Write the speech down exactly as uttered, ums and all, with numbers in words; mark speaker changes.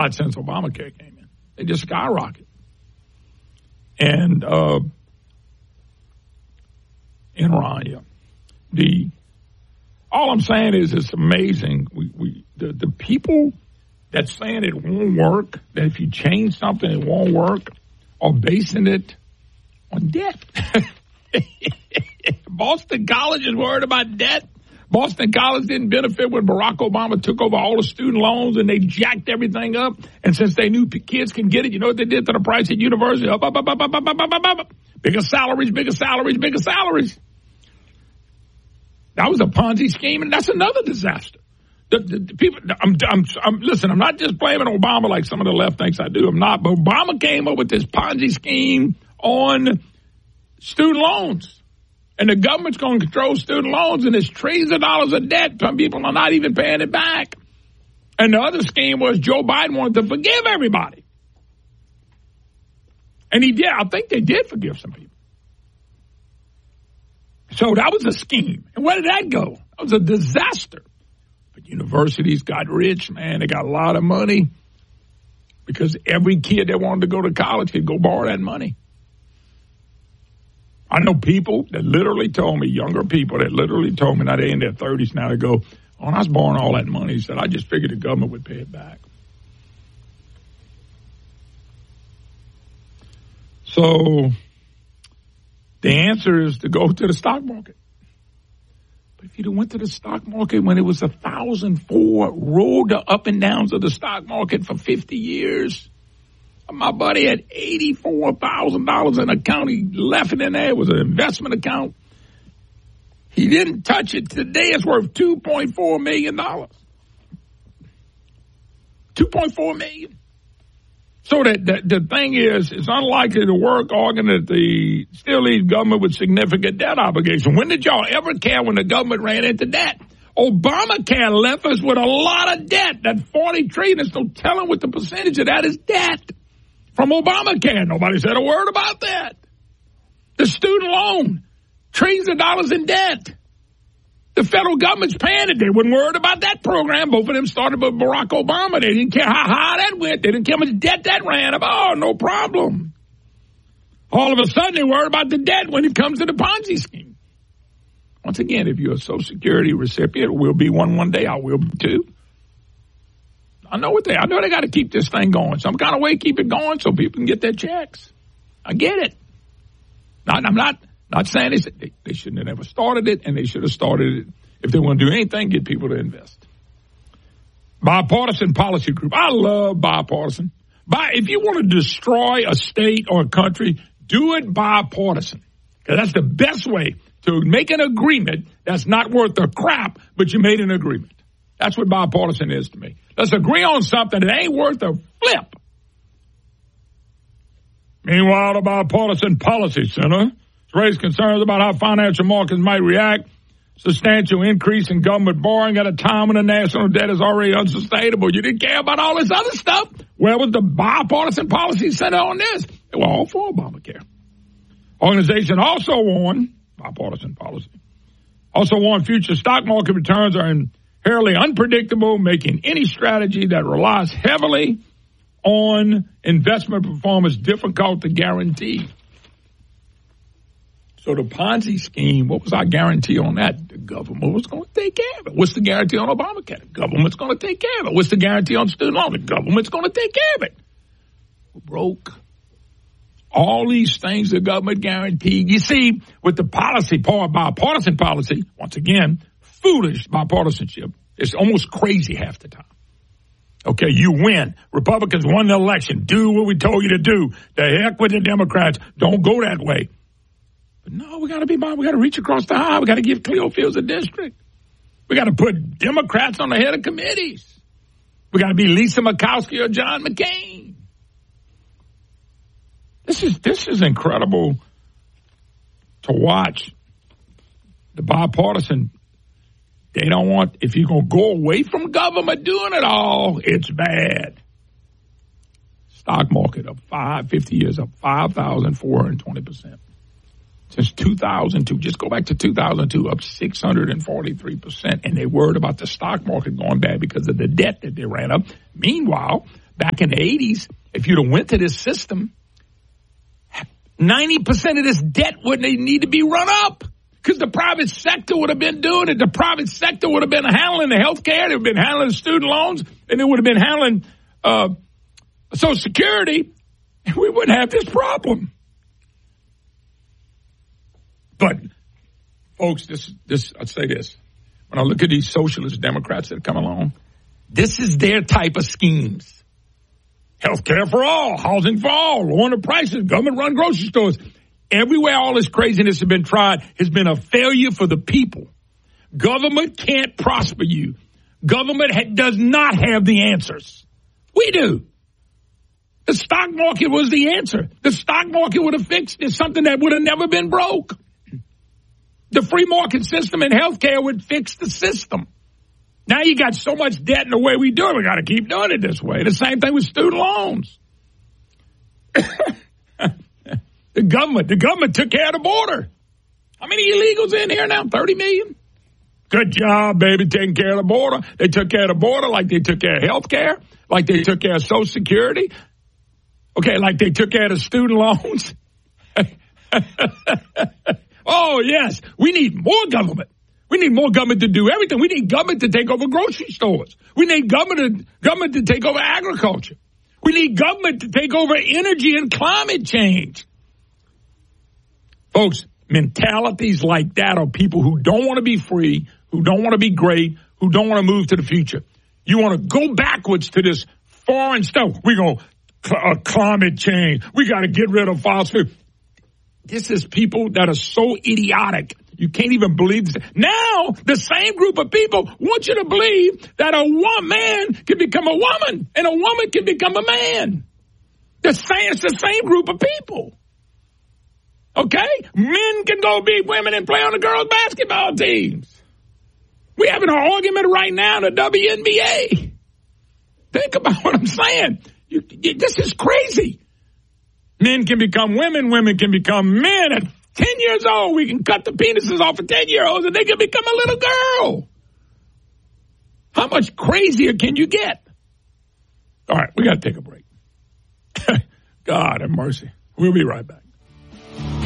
Speaker 1: Not since Obamacare came in. They just skyrocketed. And uh, Enron, yeah. The all I'm saying is it's amazing. We we the, the people that's saying it won't work, that if you change something it won't work, are basing it on debt. Boston College is worried about debt. Boston College didn't benefit when Barack Obama took over all the student loans and they jacked everything up. And since they knew kids can get it, you know what they did to the price at university? Up, up, up, up, up, up, up, up, up, up. Bigger salaries, bigger salaries, bigger salaries. That was a Ponzi scheme, and that's another disaster. The, the, the people, I'm, I'm, I'm, listen, I'm not just blaming Obama like some of the left thinks I do. I'm not. But Obama came up with this Ponzi scheme on student loans. And the government's going to control student loans, and there's trillions of dollars of debt. Some people are not even paying it back. And the other scheme was Joe Biden wanted to forgive everybody. And he did. I think they did forgive some people. So that was a scheme. And where did that go? That was a disaster. But universities got rich, man. They got a lot of money because every kid that wanted to go to college could go borrow that money. I know people that literally told me, younger people that literally told me, now they're in their thirties now, they go, oh, I was borrowing all that money. He said, I just figured the government would pay it back. So the answer is to go to the stock market. But if you went to the stock market when it was one thousand four, rode the up and downs of the stock market for fifty years, my buddy had eighty-four thousand dollars in an account. He left it in there. It was an investment account. He didn't touch it. Today it's worth two point four million dollars. two point four million dollars. So that the, the thing is, it's unlikely to work arguing that the still leaves government with significant debt obligation. When did y'all ever care when the government ran into debt? Obamacare left us with a lot of debt. That forty trillion dollars, there's no telling what the percentage of that is debt. From Obamacare, nobody said a word about that. The student loan, trillions of dollars in debt. The federal government's paying it. They weren't worried about that program. Both of them started with Barack Obama. They didn't care how high that went. They didn't care how much debt that ran up. Oh, no problem. All of a sudden, they worried about the debt when it comes to the Ponzi scheme. Once again, if you're a Social Security recipient, we'll be one one day. I will be too. I know what they. I know they got to keep this thing going. Some kind of way, keep it going so people can get their checks. I get it. Not, I'm not not saying they, they they shouldn't have never started it, and they should have started it if they want to do anything. Get people to invest. Bipartisan policy group. I love bipartisan. By if you want to destroy a state or a country, do it bipartisan, because that's the best way to make an agreement that's not worth a crap, but you made an agreement. That's what bipartisan is to me. Let's agree on something that ain't worth a flip. Meanwhile, the Bipartisan Policy Center has raised concerns about how financial markets might react. Substantial increase in government borrowing at a time when the national debt is already unsustainable. You didn't care about all this other stuff. Where was the Bipartisan Policy Center on this? They were all for Obamacare. Organization also warned, bipartisan policy, also warned future stock market returns are in inherently unpredictable, making any strategy that relies heavily on investment performance difficult to guarantee. So the Ponzi scheme, what was our guarantee on that? The government was going to take care of it. What's the guarantee on Obamacare? The government's going to take care of it. What's the guarantee on student loan? The government's going to take care of it. We're broke. All these things the government guaranteed. You see, with the policy part, bipartisan policy, once again, foolish bipartisanship. It's almost crazy half the time. Okay, you win. Republicans won the election. Do what we told you to do. The heck with the Democrats. Don't go that way. But no, we got to be, we got to reach across the aisle. We got to give Cleo Fields a district. We got to put Democrats on the head of committees. We got to be Lisa Murkowski or John McCain. This is this is incredible to watch. The bipartisan. They don't want, if you're going to go away from government doing it all, it's bad. Stock market up five, fifty years up five thousand four hundred twenty percent. Since two thousand two, just go back to two thousand two, up six hundred forty-three percent. And they worried about the stock market going bad because of the debt that they ran up. Meanwhile, back in the eighties, if you'd have went to this system, ninety percent of this debt wouldn't need to be run up because the private sector would have been doing it. The private sector would have been handling the health care. They would have been handling the student loans, and they would have been handling uh, Social Security, and we wouldn't have this problem. But, folks, this, this, I'd say this. When I look at these socialist Democrats that come along, this is their type of schemes. Health care for all, housing for all, lowering the prices, government-run grocery stores. Everywhere all this craziness has been tried has been a failure for the people. Government can't prosper you. Government ha- does not have the answers. We do. The stock market was the answer. The stock market would have fixed it, something that would have never been broke. The free market system in healthcare would fix the system. Now you got so much debt in the way we do it, we got to keep doing it this way. The same thing with student loans. The government, the government took care of the border. How many illegals in here now? thirty million? Good job, baby, taking care of the border. They took care of the border like they took care of health care, like they took care of Social Security. Okay, like they took care of the student loans. Oh, yes, we need more government. We need more government to do everything. We need government to take over grocery stores. We need government to, government to take over agriculture. We need government to take over energy and climate change. Folks, mentalities like that are people who don't want to be free, who don't want to be great, who don't want to move to the future. You want to go backwards to this foreign stuff. We're going to cl- uh, climate change. We got to get rid of fossil fuel. This is people that are so idiotic. You can't even believe this. Now, the same group of people want you to believe that a one man can become a woman and a woman can become a man. The same, it's the same group of people. Okay? Men can go beat women and play on the girls' basketball teams. We're having an argument right now in the W N B A. Think about what I'm saying. You, you, this is crazy. Men can become women. Women can become men. At ten years old, we can cut the penises off of ten-year-olds and they can become a little girl. How much crazier can you get? All right, we got to take a break. God have mercy. We'll be right back.